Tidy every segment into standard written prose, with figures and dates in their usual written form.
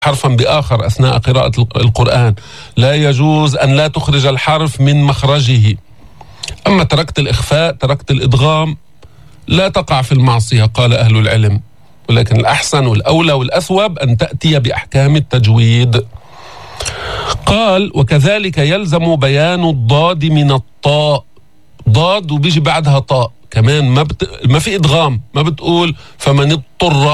حرفا بآخر أثناء قراءة القرآن، لا يجوز أن لا تخرج الحرف من مخرجه. أما تركت الإخفاء، تركت الإدغام، لا تقع في المعصية قال أهل العلم، ولكن الأحسن والأولى والأثوب أن تأتي بأحكام التجويد. قال: وكذلك يلزم بيان الضاد من الطاء. ضاد وبيجي بعدها طاء كمان، ما في إدغام، ما بتقول فمن اضطر،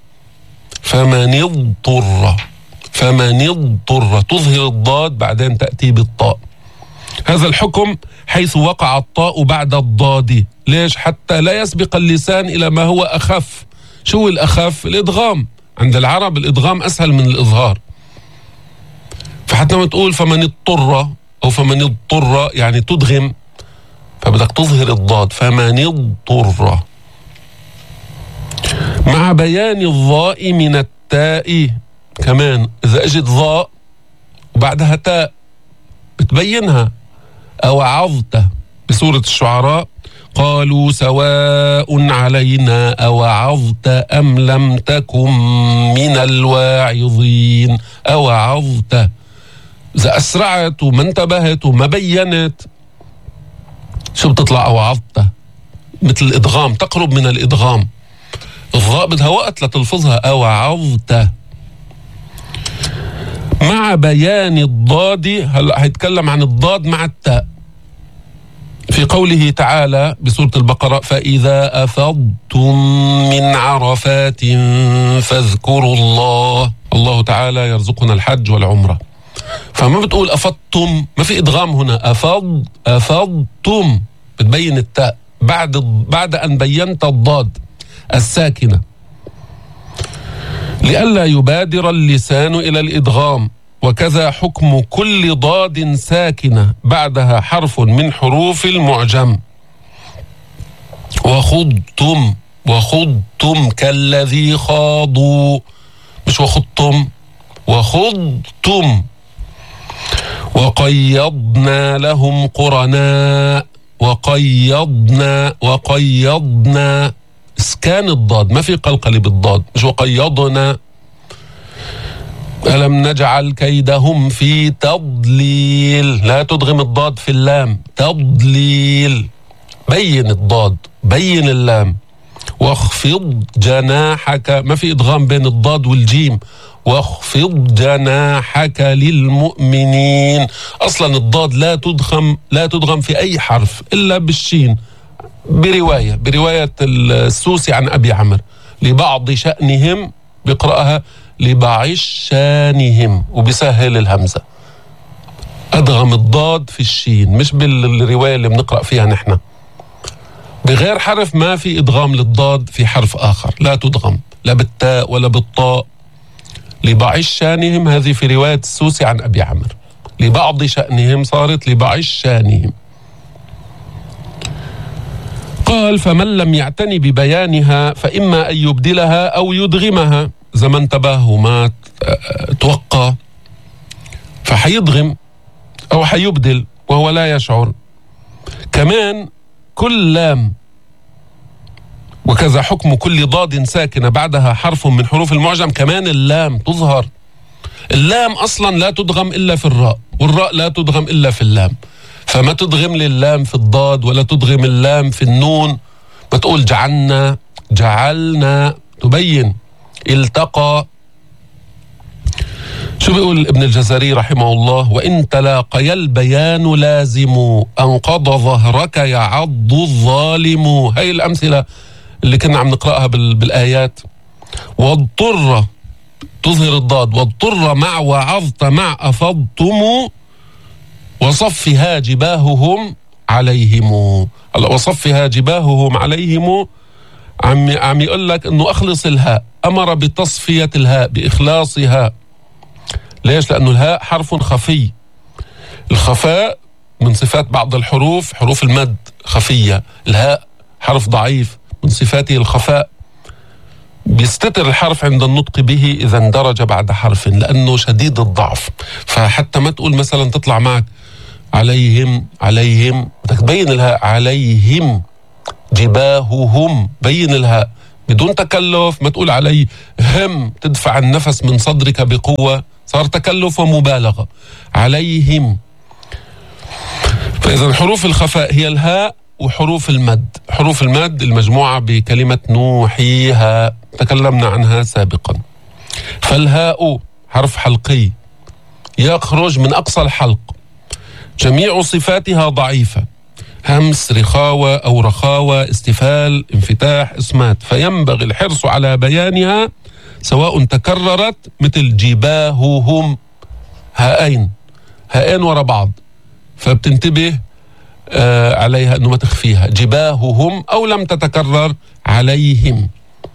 تظهر الضاد بعدين تأتي بالطاء. هذا الحكم حيث وقع الطاء بعد الضاد. ليش؟ حتى لا يسبق اللسان إلى ما هو أخف. شو الأخف؟ الإدغام. عند العرب الإدغام أسهل من الإظهار، فحتى ما تقول فمن اضطر أو فمن اضطر يعني تدغم، فبدك تظهر الضاد فمن اضطر. مع بيان الضاء من التاء كمان، إذا أجت ضاء وبعدها تاء بتبينها. أوعظت بسورة الشعراء: قالوا سواء علينا أوعظت أم لم تكن من الواعظين. أوعظت، إذا أسرعت وما انتبهت وما بينت شو بتطلع؟ أوعظت. مثل الإدغام، تقرب من الإدغام. الضاء بدها وقت لتلفظها. أوعظت. مع بيان الضاد، هلا هيتكلم عن الضاد مع التاء في قوله تعالى بسورة البقرة: فإذا أفضتم من عرفات فاذكروا الله. الله تعالى يرزقنا الحج والعمرة، فما بتقول أفضتم، ما في إدغام هنا. أفضتم بتبين التاء بعد أن بينت الضاد الساكنة، لئلا يبادر اللسان إلى الإدغام. وكذا حكم كل ضاد ساكنة بعدها حرف من حروف المعجم. وخضتم كالذي خاضوا، مش وخضتم، وخضتم. وقيضنا لهم قرناء، وقيضنا اسكان الضاد، ما في قلقلة بالضاد، مش وقيضنا. ألم نجعل كيدهم في تضليل، لا تدغم الضاد في اللام. تضليل، بين الضاد، بين اللام. واخفض جناحك، ما في إدغام بين الضاد والجيم. واخفض جناحك للمؤمنين. أصلا الضاد لا تدغم في أي حرف إلا بالشين، برواية السوسي عن أبي عمرو: لبعض شأنهم، بيقرأها لبعشانهم وبيسهل الهمزة. أدغم الضاد في الشين، مش بالرواية اللي بنقرأ فيها نحن. بغير حرف ما في إدغام للضاد في حرف آخر، لا تدغم لا بالتاء ولا بالطاء. لبعشانهم هذه في رواية السوسي عن أبي عمرو، لبعض شأنهم صارت لبعشانهم. قال: فمن لم يعتني ببيانها فإما أن يبدلها أو يدغمها. إذا ما انتبه وما توقع فحيدغم أو حيبدل وهو لا يشعر. كمان كل لام، وكذا حكم كل ضاد ساكنة بعدها حرف من حروف المعجم. كمان اللام تظهر. اللام أصلا لا تدغم إلا في الراء، والراء لا تدغم إلا في اللام، فما تدغم للام في الضاد ولا تدغم اللام في النون. بتقول جعلنا، تبين. التقى. شو بيقول ابن الجزري رحمه الله: وإن تلاقي البيان لازم أنقض ظهرك يعض الظالم. هاي الأمثلة اللي كنا عم نقرأها بالآيات. واضطر، تظهر الضاد. واضطر مع وعظت مع أفضتم وصفها جباههم عليهم. وصفها جباههم عليهم عم يقول لك انه اخلص الهاء، امر بتصفية الهاء، باخلاصها. ليش؟ لانه الهاء حرف خفي. الخفاء من صفات بعض الحروف، حروف المد خفية. الهاء حرف ضعيف، من صفاته الخفاء. بيستتر الحرف عند النطق به إذا اندرج بعد حرف، لأنه شديد الضعف. فحتى ما تقول مثلا تطلع معك عليهم، بدك تبين الهاء. عليهم جباههم، بين الهاء، بدون تكلف، ما تقول علي هم تدفع النفس من صدرك بقوة، صار تكلف ومبالغة. عليهم. فإذا حروف الخفاء هي الهاء وحروف المد. حروف المد المجموعة بكلمة نوحيها تكلمنا عنها سابقا. فالهاء حرف حلقي يخرج من أقصى الحلق، جميع صفاتها ضعيفة، همس، رخاوة أو رخاوة، استفال، انفتاح، إصمات، فينبغي الحرص على بيانها سواء تكررت مثل جباههم، هائين ورا بعض، فبتنتبه عليها أنه ما تخفيها، جباههم، أو لم تتكرر عليهم.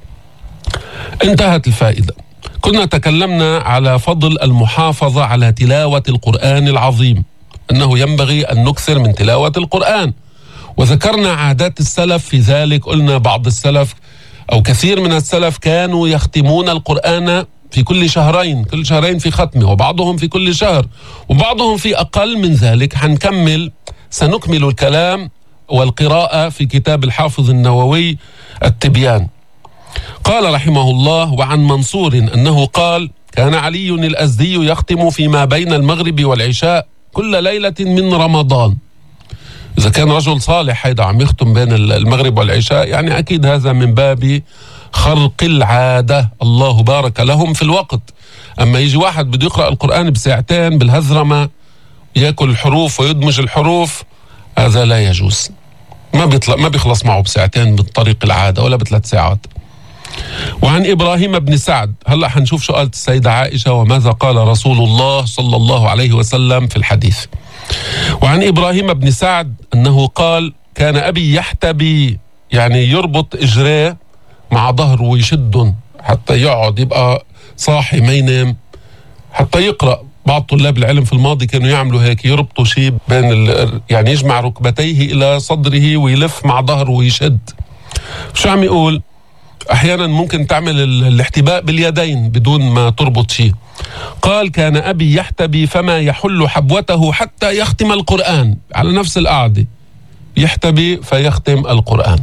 انتهت الفائدة. كنا تكلمنا على فضل المحافظة على تلاوة القرآن العظيم، أنه ينبغي أن نكثر من تلاوة القرآن، وذكرنا عادات السلف في ذلك. قلنا بعض السلف أو كثير من السلف كانوا يختمون القرآن في كل شهرين في ختمه، وبعضهم في كل شهر، وبعضهم في أقل من ذلك. سنكمل الكلام والقراءة في كتاب الحافظ النووي التبيان. قال رحمه الله: وعن منصور أنه قال: كان علي الأزدي يختم فيما بين المغرب والعشاء كل ليلة من رمضان. إذا كان رجل صالح هيدا عم يختم بين المغرب والعشاء، يعني أكيد هذا من باب خرق العادة، الله بارك لهم في الوقت. أما يجي واحد بده يقرأ القرآن بساعتين بالهذرمة، يأكل الحروف ويدمج الحروف، هذا لا يجوز. ما بيخلص معه بساعتين بالطريق العادة ولا ب3 ساعات. وعن إبراهيم بن سعد، هلأ حنشوف شو قالت السيدة عائشة وماذا قال رسول الله صلى الله عليه وسلم في الحديث. وعن إبراهيم بن سعد أنه قال: كان أبي يحتبي، يعني يربط إجريه مع ظهره ويشدهم حتى يقعد يبقى صاحي ما ينام حتى يقرأ. بعض طلاب العلم في الماضي كانوا يعملوا هيك، يربطوا شيء بين يعني يجمع ركبتيه إلى صدره ويلف مع ظهره ويشد. شو عم يقول؟ أحيانا ممكن تعمل الاحتباء باليدين بدون ما تربط شيء. قال: كان أبي يحتبي فما يحل حبوته حتى يختم القرآن، على نفس القعدة يحتبي فيختم القرآن،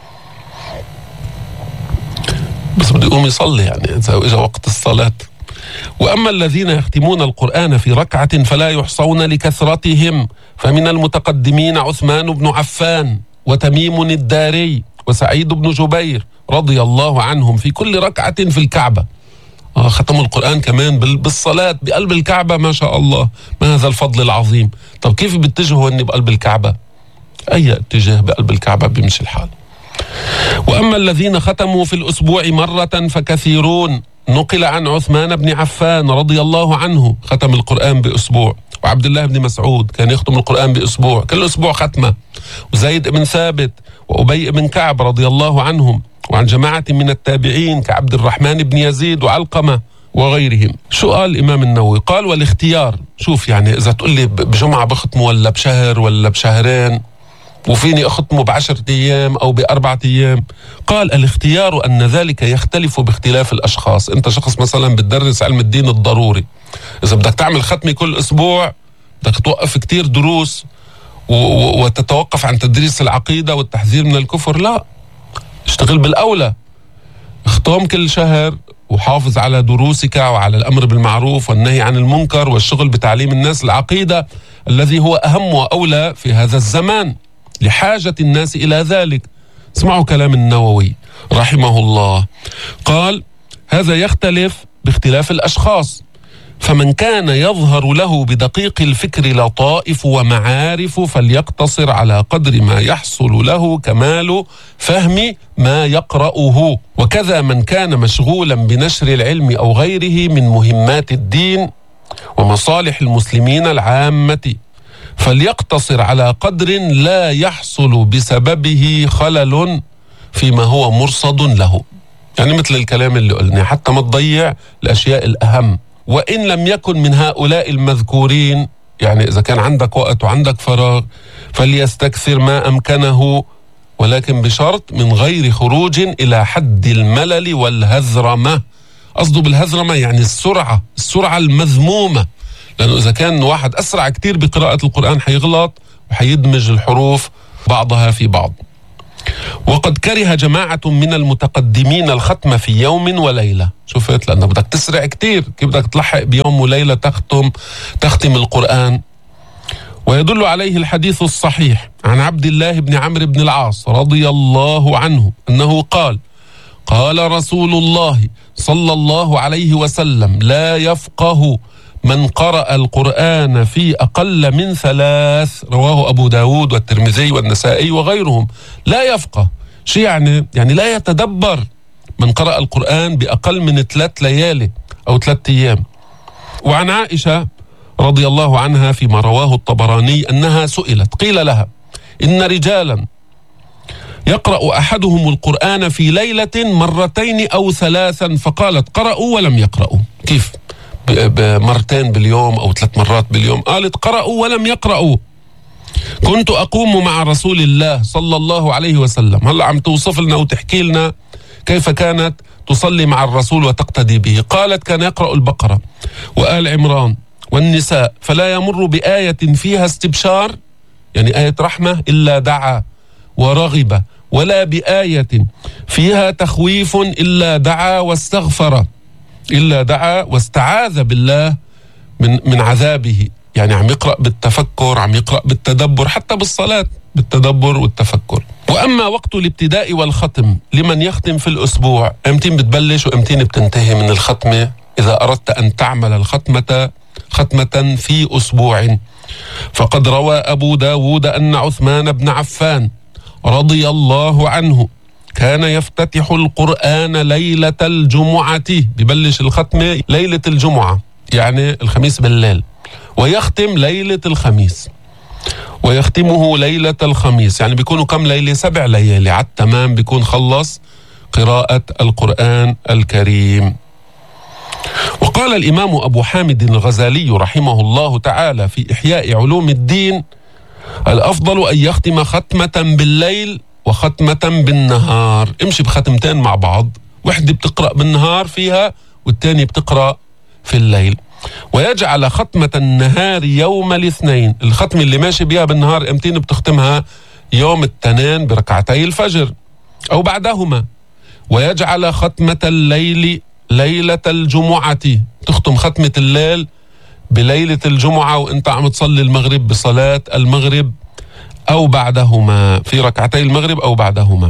بس بده يقوم يصلي يعني إذا إجا وقت الصلاة. وأما الذين يختمون القرآن في ركعة فلا يحصون لكثرتهم، فمن المتقدمين عثمان بن عفان وتميم الداري وسعيد بن جبير رضي الله عنهم في كل ركعة في الكعبة. ختموا القرآن كمان بالصلاة بقلب الكعبة، ما شاء الله، ما هذا الفضل العظيم. طب كيف بيتجهوا هن بقلب الكعبة؟ أي اتجاه بقلب الكعبة بيمشي الحال. وأما الذين ختموا في الأسبوع مرة فكثيرون. نقل عن عثمان بن عفان رضي الله عنه ختم القرآن بأسبوع، وعبد الله بن مسعود كان يختم القرآن بأسبوع، كل أسبوع ختمة، وزيد بن ثابت وأبي بن كعب رضي الله عنهم، وعن جماعة من التابعين كعبد الرحمن بن يزيد وعلقمة وغيرهم. شو قال الإمام النووي؟ قال: والاختيار. شوف يعني إذا تقول لي بجمعة بختمه ولا بشهر ولا بشهرين، وفيني أختمه ب10 أيام أو ب4 أيام، قال: الاختيار أن ذلك يختلف باختلاف الأشخاص. أنت شخص مثلا بتدرس علم الدين الضروري، إذا بدك تعمل ختمة كل أسبوع بدك توقف كتير دروس وتتوقف عن تدريس العقيدة والتحذير من الكفر. لا، اشتغل بالأولى، اختم كل شهر وحافظ على دروسك وعلى الأمر بالمعروف والنهي عن المنكر والشغل بتعليم الناس العقيدة الذي هو أهم وأولى في هذا الزمان لحاجة الناس إلى ذلك. اسمعوا كلام النووي رحمه الله، قال: هذا يختلف باختلاف الأشخاص، فمن كان يظهر له بدقيق الفكر لطائف ومعارف فليقتصر على قدر ما يحصل له كمال فهم ما يقرأه، وكذا من كان مشغولا بنشر العلم أو غيره من مهمات الدين ومصالح المسلمين العامة فليقتصر على قدر لا يحصل بسببه خلل فيما هو مرصد له. يعني مثل الكلام اللي قلنا، حتى ما تضيع الأشياء الأهم. وإن لم يكن من هؤلاء المذكورين، يعني إذا كان عندك وقت وعندك فراغ فليستكثر ما أمكنه، ولكن بشرط من غير خروج إلى حد الملل والهذرمة. قصده بالهذرمة يعني السرعة المذمومة، لأنه إذا كان واحد أسرع كتير بقراءة القرآن حيغلط وحيدمج الحروف بعضها في بعض. وقد كره جماعة من المتقدمين الختم في يوم وليلة. شفت؟ لأنه بدك تسرع كتير، كيف بدك تلحق بيوم وليلة تختم القرآن؟ ويدل عليه الحديث الصحيح عن عبد الله بن عمرو بن العاص رضي الله عنه أنه قال: قال رسول الله صلى الله عليه وسلم: لا يفقه من قرأ القرآن في أقل من 3. رواه أبو داود والترمذي والنسائي وغيرهم. لا يفقه شيء يعني لا يتدبر من قرأ القرآن بأقل من 3 ليالي أو 3 أيام. وعن عائشة رضي الله عنها فيما رواه الطبراني أنها سئلت، قيل لها: إن رجالا يقرأ أحدهم القرآن في ليلة 2 أو 3، فقالت: قرأوا ولم يقرأوا. كيف؟ 2 باليوم أو 3 مرات باليوم؟ قالت: قرأوا ولم يقرأوا. كنت أقوم مع رسول الله صلى الله عليه وسلم. هلأ عم توصف لنا وتحكي لنا كيف كانت تصلي مع الرسول وتقتدي به. قالت: كان يقرأ البقرة وآل عمران والنساء، فلا يمر بآية فيها استبشار، يعني آية رحمة، إلا دعا ورغب، ولا بآية فيها تخويف إلا دعا واستغفر، إلا دعا واستعاذ بالله من عذابه. يعني عم يقرأ بالتفكر، عم يقرأ بالتدبر، حتى بالصلاة بالتدبر والتفكر. وأما وقت الابتداء والختم لمن يختم في الأسبوع، امتين بتبلش وامتين بتنتهي من الختمة إذا أردت أن تعمل ختمة في أسبوع؟ فقد روى أبو داود أن عثمان بن عفان رضي الله عنه كان يفتتح القرآن ليلة الجمعة، ببلش الختمة ليلة الجمعة يعني الخميس بالليل، ويختم ليلة الخميس، ويختمه ليلة الخميس. يعني بيكونوا كم ليلة؟ 7 ليالي على التمام بيكون خلص قراءة القرآن الكريم. وقال الإمام أبو حامد الغزالي رحمه الله تعالى في إحياء علوم الدين: الأفضل أن يختم ختمة بالليل وختمة بالنهار. امشي بختمتين مع بعض، وحدة بتقرأ بالنهار فيها والتاني بتقرأ في الليل. ويجعل ختمة النهار يوم الاثنين، الختمة اللي ماشي بيها بالنهار امتين بتختمها؟ يوم الاثنين بركعتي الفجر أو بعدهما. ويجعل ختمة الليل ليلة الجمعة، تختم ختمة الليل بليلة الجمعة وانت عم تصلي المغرب بصلاة المغرب أو بعدهما، في ركعتي المغرب أو بعدهما،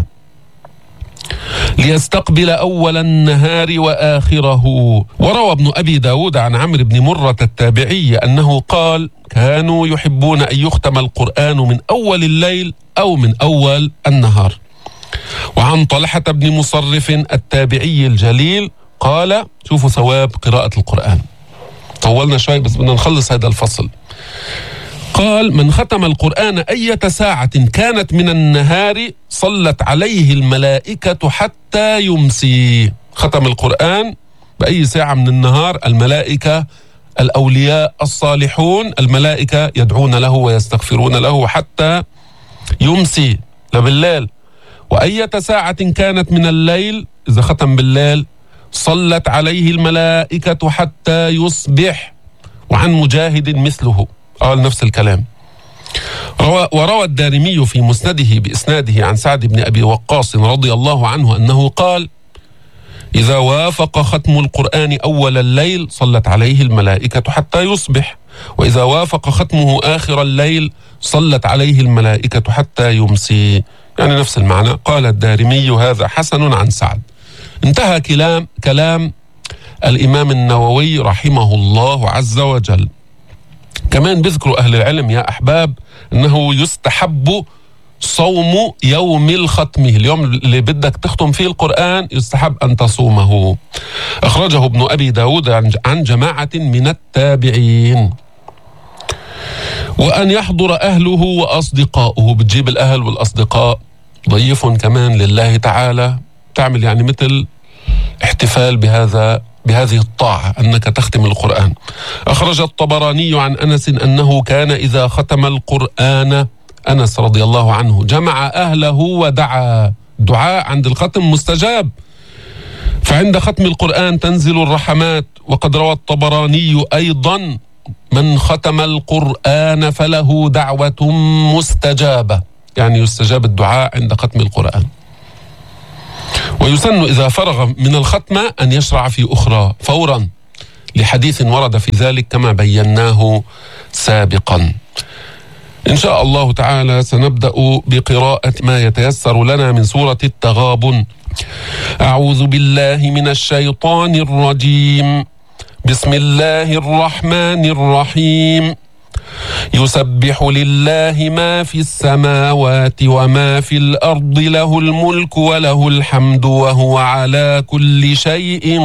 ليستقبل أول النهار وآخره. وروى ابن أبي داود عن عمرو بن مرة التابعي أنه قال: كانوا يحبون أن يختم القرآن من أول الليل أو من أول النهار. وعن طلحة بن مصرف التابعي الجليل قال: شوفوا ثواب قراءة القرآن، طولنا شوي بس بدنا نخلص هذا الفصل. قال: من ختم القرآن أية ساعة كانت من النهار صلت عليه الملائكة حتى يمسي. ختم القرآن بأي ساعة من النهار، الملائكة الأولياء الصالحون الملائكة يدعون له ويستغفرون له حتى يمسي لبالليل. وأية ساعة كانت من الليل، إذا ختم بالليل، صلت عليه الملائكة حتى يصبح. وعن مجاهد مثله قال نفس الكلام. وروى الدارمي في مسنده بإسناده عن سعد بن أبي وقاص رضي الله عنه أنه قال: إذا وافق ختم القرآن أول الليل صلت عليه الملائكة حتى يصبح، وإذا وافق ختمه آخر الليل صلت عليه الملائكة حتى يمسي. يعني نفس المعنى. قال الدارمي: هذا حسن عن سعد. انتهى كلام الإمام النووي رحمه الله عز وجل. كمان بذكروا أهل العلم يا أحباب أنه يستحب صوم يوم الختم، اليوم اللي بدك تختم فيه القرآن يستحب أن تصومه. أخرجه ابن أبي داود عن جماعة من التابعين. وأن يحضر أهله وأصدقاؤه، بتجيب الأهل والأصدقاء، ضيفهم كمان لله تعالى، تعمل يعني مثل احتفال بهذه الطاعة أنك تختم القرآن. أخرج الطبراني عن أنس أنه كان إذا ختم القرآن، أنس رضي الله عنه، جمع أهله ودعا. دعاء عند الختم مستجاب، فعند ختم القرآن تنزل الرحمات. وقد روى الطبراني أيضا: من ختم القرآن فله دعوة مستجابة. يعني يستجاب الدعاء عند ختم القرآن. ويسن إذا فرغ من الختمة أن يشرع في أخرى فورا، لحديث ورد في ذلك كما بيناه سابقا. إن شاء الله تعالى سنبدأ بقراءة ما يتيسر لنا من سورة التغابن. أعوذ بالله من الشيطان الرجيم. بسم الله الرحمن الرحيم. يسبح لله ما في السماوات وما في الأرض، له الملك وله الحمد وهو على كل شيء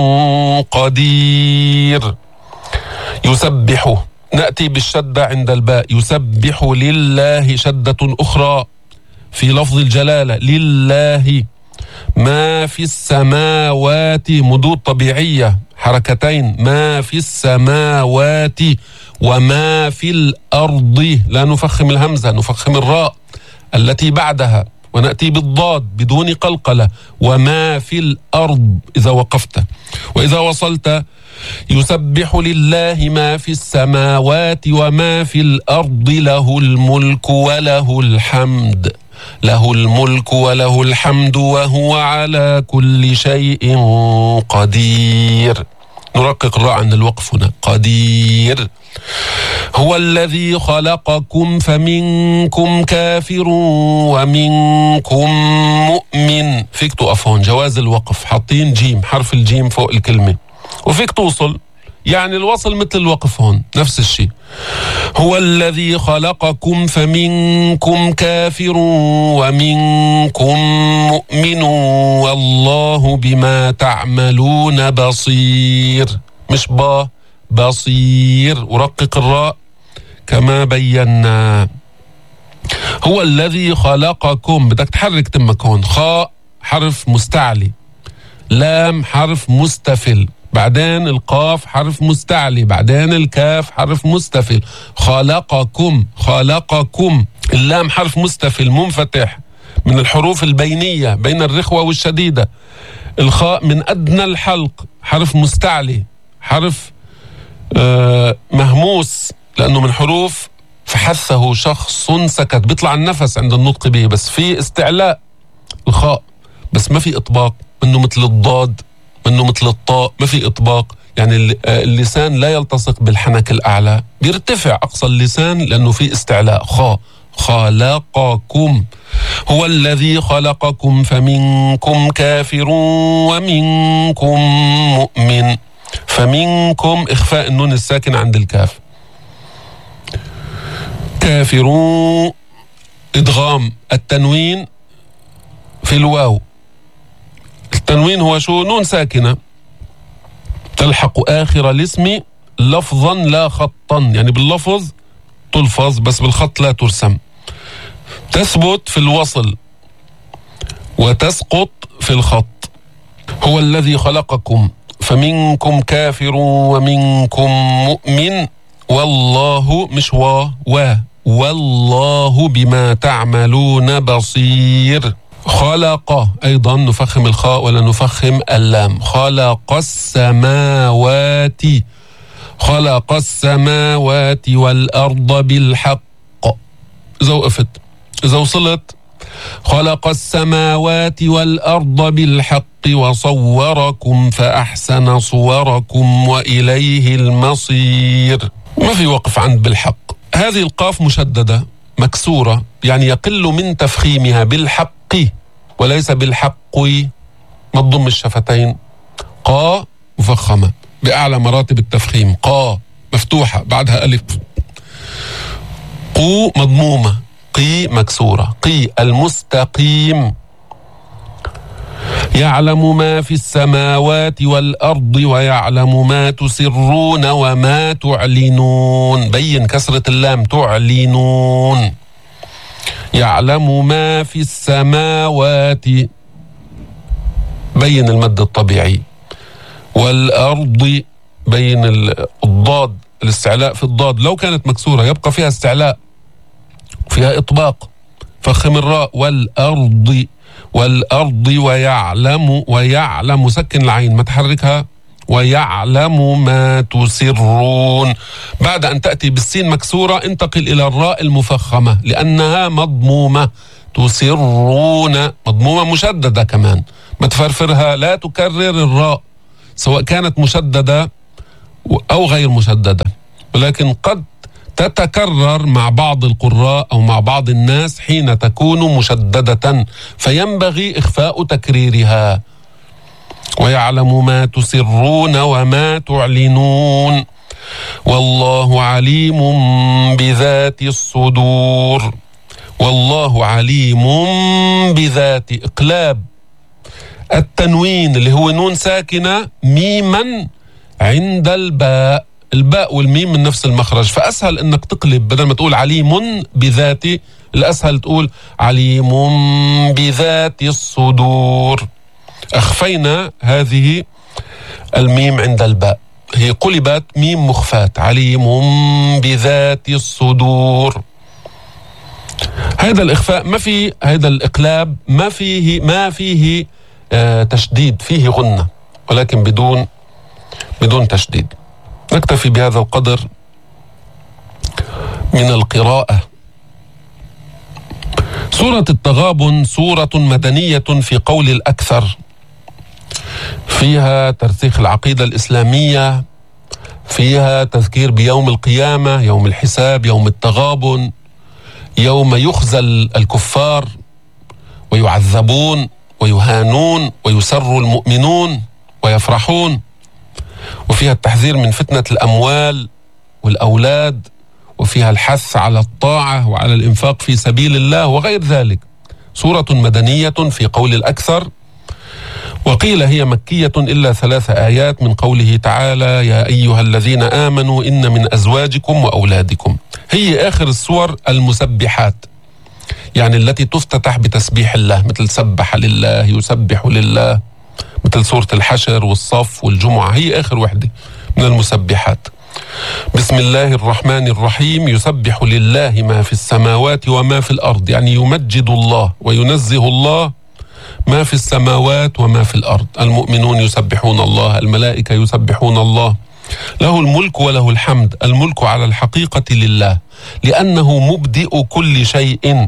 قدير. يسبح نأتي بالشدة عند الباء، يسبح لله شدة أخرى في لفظ الجلالة، لله ما في السماوات، مدود طبيعية حركتين، ما في السماوات وما في الأرض، لا نفخم الهمزة، نفخم الراء التي بعدها ونأتي بالضاد بدون قلقلة، وما في الأرض إذا وقفت. وإذا وصلت يسبح لله ما في السماوات وما في الأرض، له الملك وله الحمد، له الملك وله الحمد وهو على كل شيء قدير. نرقق الراء عند الوقف هنا، قدير. هو الذي خلقكم فمنكم كافر ومنكم مؤمن. فيك تقف هون، جواز الوقف، حاطين جيم، حرف الجيم فوق الكلمة، وفيك توصل، يعني الوصل مثل الوقف هون نفس الشيء. هو الذي خلقكم فمنكم كافر ومنكم مؤمن والله بما تعملون بصير، مش بصير. ورقق الراء كما بينا. هو الذي خلقكم، بدك تحرك تمك هون، خاء حرف مستعلي، لام حرف مستفل، بعدين القاف حرف مستعلي، بعدين الكاف حرف مستفل. خلقكم، خلقكم. اللام حرف مستفل منفتح من الحروف البينية بين الرخوة والشديدة. الخاء من أدنى الحلق حرف مستعلي، حرف مهموس لأنه من حروف فحثه شخص سكت، بيطلع النفس عند النطق به، بس في استعلاء الخاء، بس ما في إطباق، منه مثل الضاد، منه مثل الطاء، ما في إطباق، يعني اللسان لا يلتصق بالحنك الأعلى، بيرتفع أقصى اللسان لأنه في استعلاء. خلقكم. هو الذي خلقكم فمنكم كافر ومنكم مؤمن. فمنكم إخفاء النون الساكن عند الكاف. كافرون إدغام التنوين في الواو. التنوين هو شو؟ نون ساكنة تلحق آخر الاسم لفظا لا خطا، يعني باللفظ تلفظ بس بالخط لا ترسم، تثبت في الوصل وتسقط في الخط. هو الذي خلقكم فمنكم كافر ومنكم مؤمن والله، مش والله بما تعملون بصير. خلق أيضا نفخم الخاء ولا نفخم اللام. خلق السماوات، خلق السماوات والأرض بالحق. إذا وقفت، إذا وصلت خلق السماوات والأرض بالحق وصوركم فأحسن صوركم وإليه المصير. ما في وقف عند بالحق. هذه القاف مشددة مكسورة، يعني يقل من تفخيمها بالحق وليس بالحق، ما تضم الشفتين. قا مفخمة بأعلى مراتب التفخيم، قا مفتوحة بعدها ألف. قو مضمومة، قي مكسورة. قي المستقيم. يعلم ما في السماوات والأرض ويعلم ما تسرون وما تعلنون. بين كسرة اللام، تعلنون. يعلم ما في السماوات، بين المد الطبيعي. والأرض بين الضاد، الاستعلاء في الضاد لو كانت مكسورة يبقى فيها استعلاء فيها إطباق، فخم الراء. والأرض، والأرض ويعلم، ويعلم سكن العين ما تحركها، ويعلم ما تسرون. بعد أن تأتي بالسين مكسورة انتقل إلى الراء المفخمة لأنها مضمومة. تسرون مضمومة مشددة كمان، ما تفرفرها، لا تكرر الراء سواء كانت مشددة أو غير مشددة، ولكن قد تتكرر مع بعض القراء أو مع بعض الناس حين تكون مشددة، فينبغي إخفاء تكريرها. ويعلم ما تسرون وما تعلنون والله عليم بذات الصدور. والله عليم بذات، إقلاب التنوين اللي هو نون ساكنة ميما عند الباء، الباء والميم من نفس المخرج، فأسهل انك تقلب، بدل ما تقول عليم بذات الأسهل تقول عليم بذات الصدور. أخفينا هذه الميم عند الباء، هي قلبت ميم مخفات، عليم بذات الصدور. هذا الإخفاء ما في، هذا الإقلاب ما فيه تشديد، فيه غنة ولكن بدون تشديد. نكتفي بهذا القدر من القراءة. سورة التغابن سورة مدنية في قول الأكثر، فيها ترسيخ العقيدة الإسلامية، فيها تذكير بيوم القيامة، يوم الحساب، يوم التغابن، يوم يخزل الكفار ويعذبون ويهانون ويسر المؤمنون ويفرحون، وفيها التحذير من فتنة الأموال والأولاد، وفيها الحث على الطاعة وعلى الإنفاق في سبيل الله وغير ذلك. سورة مدنية في قول الأكثر، وقيل هي مكية إلا 3 آيات من قوله تعالى يا أيها الذين آمنوا إن من أزواجكم وأولادكم. هي آخر السور المسبحات، يعني التي تفتتح بتسبيح الله، مثل سبح لله، يسبح لله، مثل سورة الحشر والصف والجمعة، هي آخر وحدة من المسبحات. بسم الله الرحمن الرحيم، يسبح لله ما في السماوات وما في الأرض، يعني يمجد الله وينزه الله ما في السماوات وما في الأرض. المؤمنون يسبحون الله، الملائكة يسبحون الله، له الملك وله الحمد. الملك على الحقيقة لله لأنه مبدئ كل شيء،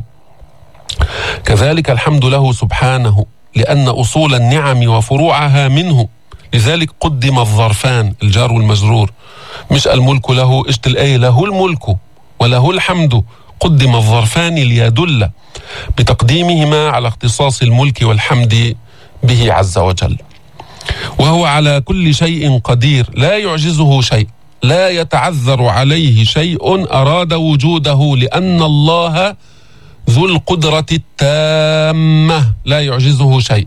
كذلك الحمد له سبحانه لأن أصول النعم وفروعها منه، لذلك قدم الظرفان الجار والمجرور، مش الملك له، اشت الآية له الملك وله الحمد، قدم الظرفان ليدل بتقديمهما على اختصاص الملك والحمد به عز وجل. وهو على كل شيء قدير، لا يعجزه شيء، لا يتعذر عليه شيء أراد وجوده، لأن الله ذو القدرة التامة لا يعجزه شيء.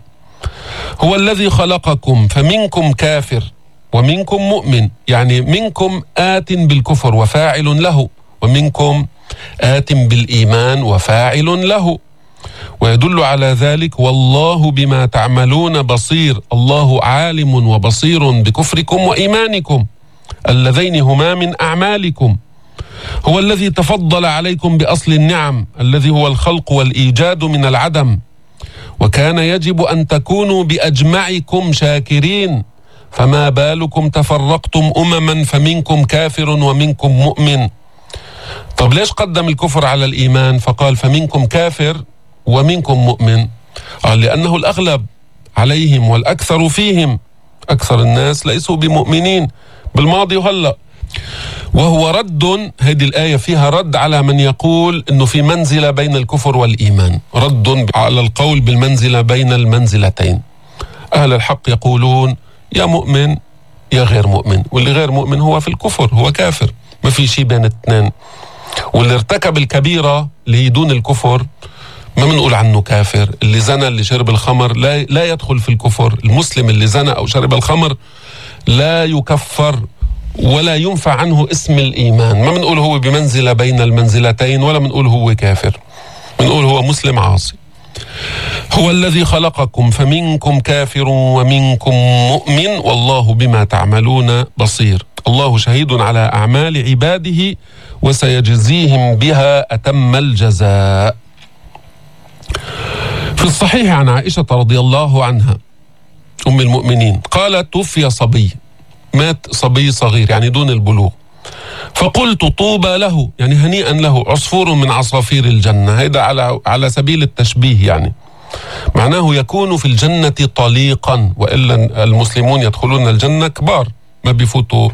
هو الذي خلقكم فمنكم كافر ومنكم مؤمن، يعني منكم آت بالكفر وفاعل له، ومنكم آت بالإيمان وفاعل له. ويدل على ذلك والله بما تعملون بصير، الله عالم وبصير بكفركم وإيمانكم اللذين هما من أعمالكم. هو الذي تفضل عليكم بأصل النعم الذي هو الخلق والإيجاد من العدم، وكان يجب أن تكونوا بأجمعكم شاكرين، فما بالكم تفرقتم أمما فمنكم كافر ومنكم مؤمن. طب ليش قدم الكفر على الإيمان فقال فمنكم كافر ومنكم مؤمن؟ قال لأنه الأغلب عليهم والأكثر فيهم، أكثر الناس ليسوا بمؤمنين بالماضي وهلأ. وهو رد، هذه الآية فيها رد على من يقول أنه في منزلة بين الكفر والإيمان، رد على القول بالمنزلة بين المنزلتين. أهل الحق يقولون يا مؤمن يا غير مؤمن، واللي غير مؤمن هو في الكفر، هو كافر، ما في شيء بين الاثنين. واللي ارتكب الكبيرة اللي دون الكفر ما بنقول عنه كافر. اللي زنى، اللي شرب الخمر لا يدخل في الكفر. المسلم اللي زنى أو شرب الخمر لا يكفر ولا ينفع عنه اسم الإيمان. ما بنقول هو بمنزلة بين المنزلتين، ولا بنقول هو كافر، بنقول هو مسلم عاصي. هو الذي خلقكم فمنكم كافر ومنكم مؤمن والله بما تعملون بصير. الله شهيد على أعمال عباده وسيجزيهم بها أتم الجزاء. في الصحيح عن عائشة رضي الله عنها أم المؤمنين قالت توفي صبي مات صبي صغير يعني دون البلوغ. فقلت طوبى له، يعني هنيئا له، عصفور من عصافير الجنة. هيدا على سبيل التشبيه، يعني معناه يكون في الجنة طليقا، وإلا المسلمون يدخلون الجنة كبار، ما بيفوتوا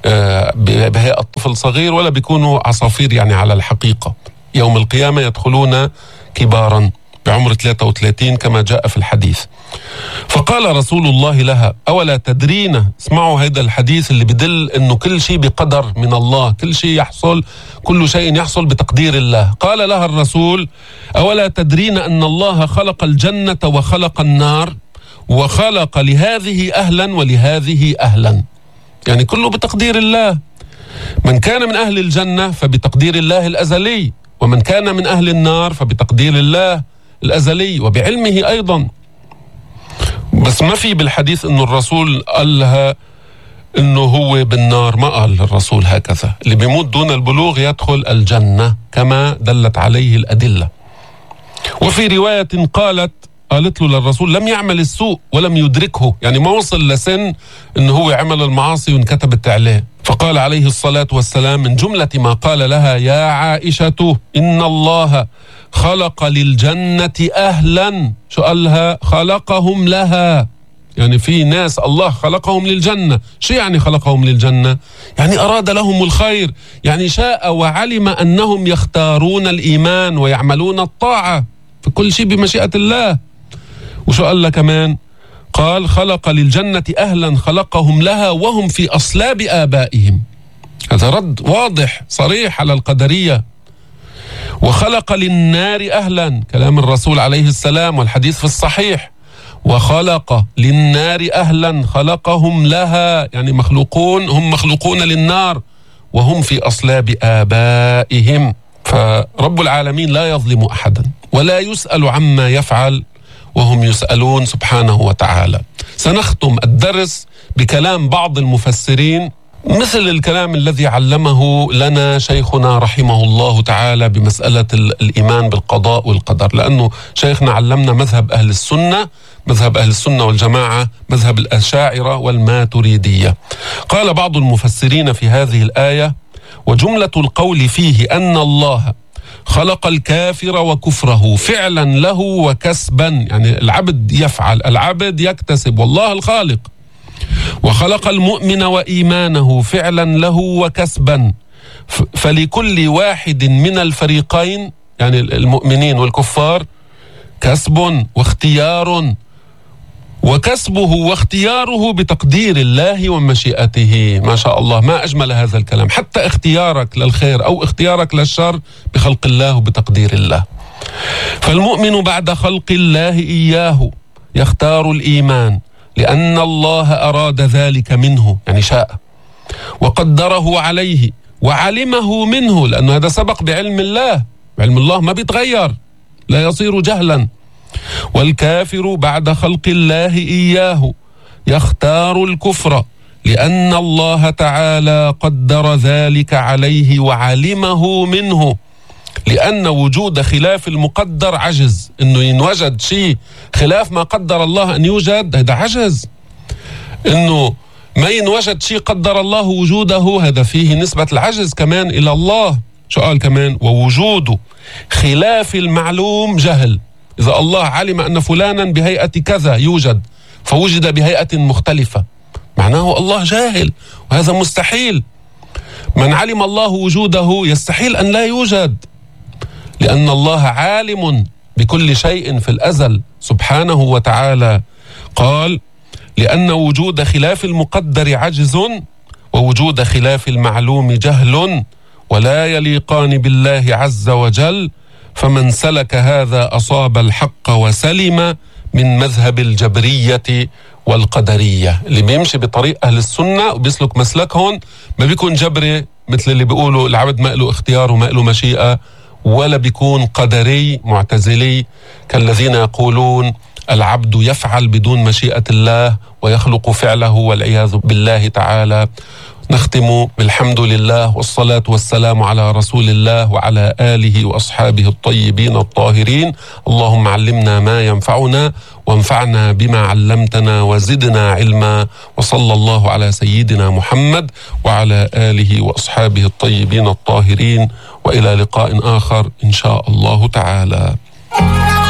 بهيئة طفل صغير ولا بيكونوا عصافير يعني على الحقيقة. يوم القيامة يدخلون كبارا بعمر 33 كما جاء في الحديث. فقال رسول الله لها: أولا تدرين، اسمعوا هذا الحديث اللي بدل أنه كل شيء بقدر من الله، كل شيء يحصل، كل شيء يحصل بتقدير الله. قال لها الرسول: أولا تدرين أن الله خلق الجنة وخلق النار، وخلق لهذه أهلا ولهذه أهلا، يعني كله بتقدير الله. من كان من أهل الجنة فبتقدير الله الأزلي، ومن كان من أهل النار فبتقدير الله الأزلي وبعلمه أيضا. بس ما في بالحديث أنه الرسول قال لها أنه هو بالنار، ما قال الرسول هكذا. اللي بيموت دون البلوغ يدخل الجنة كما دلت عليه الأدلة. وفي رواية قالت له للرسول: لم يعمل السوء ولم يدركه، يعني ما وصل لسن أنه هو عمل المعاصي وانكتبت عليه. فقال عليه الصلاة والسلام من جملة ما قال لها: يا عائشة إن الله خلق للجنة أهلا. شو قالها؟ خلقهم لها، يعني في ناس الله خلقهم للجنة. شو يعني خلقهم للجنة؟ يعني أراد لهم الخير، يعني شاء وعلم أنهم يختارون الإيمان ويعملون الطاعة، في كل شيء بمشيئة الله. وشو قال لها كمان؟ قال: خلق للجنة أهلا خلقهم لها وهم في أصلاب آبائهم. هذا رد واضح صريح على القدرية. وخلق للنار أهلا، كلام الرسول عليه السلام والحديث في الصحيح. وخلق للنار أهلا خلقهم لها، يعني مخلوقون، هم مخلوقون للنار وهم في أصلاب آبائهم. فرب العالمين لا يظلم أحدا ولا يسأل عما يفعل وهم يسألون سبحانه وتعالى. سنختم الدرس بكلام بعض المفسرين، مثل الكلام الذي علمه لنا شيخنا رحمه الله تعالى بمسألة الإيمان بالقضاء والقدر، لأنه شيخنا علمنا مذهب أهل السنة والجماعة، مذهب الأشاعرة والماتريدية. قال بعض المفسرين في هذه الآية: وجملة القول فيه أن الله خلق الكافر وكفره فعلا له وكسبا، يعني العبد يفعل، العبد يكتسب، والله الخالق. وخلق المؤمن وإيمانه فعلا له وكسبا، فلكل واحد من الفريقين، يعني المؤمنين والكفار، كسب واختيار، وكسبه واختياره بتقدير الله ومشيئته. ما شاء الله، ما أجمل هذا الكلام. حتى اختيارك للخير أو اختيارك للشر بخلق الله وبتقدير الله. فالمؤمن بعد خلق الله إياه يختار الإيمان لأن الله أراد ذلك منه، يعني شاء، وقدره عليه وعلمه منه، لأنه هذا سبق بعلم الله، علم الله ما بيتغير، لا يصير جهلا. والكافر بعد خلق الله إياه يختار الكفر لأن الله تعالى قدر ذلك عليه وعلمه منه، لأن وجود خلاف المقدر عجز. إنه ينوجد شيء خلاف ما قدر الله أن يوجد، هذا عجز. إنه ما ينوجد شيء قدر الله وجوده، هذا فيه نسبة العجز كمان إلى الله. شو قال كمان؟ ووجود خلاف المعلوم جهل. إذا الله علم أن فلانا بهيئة كذا يوجد فوجد بهيئة مختلفة، معناه الله جاهل، وهذا مستحيل. من علم الله وجوده يستحيل أن لا يوجد، لأن الله عالم بكل شيء في الأزل سبحانه وتعالى. قال: لأن وجود خلاف المقدر عجز ووجود خلاف المعلوم جهل ولا يليقان بالله عز وجل، فمن سلك هذا أصاب الحق وسلم من مذهب الجبرية والقدرية. اللي بيمشي بطريق أهل السنة وبيسلك مسلكهم ما بيكون جبري مثل اللي بيقولوا العبد ما له اختيار وما له مشيئة، ولا بيكون قدري معتزلي كالذين يقولون العبد يفعل بدون مشيئة الله ويخلق فعله والعياذ بالله تعالى. نختم بالحمد لله والصلاة والسلام على رسول الله وعلى آله وأصحابه الطيبين الطاهرين. اللهم علمنا ما ينفعنا وانفعنا بما علمتنا وزدنا علما، وصلى الله على سيدنا محمد وعلى آله وأصحابه الطيبين الطاهرين، وإلى لقاء آخر إن شاء الله تعالى.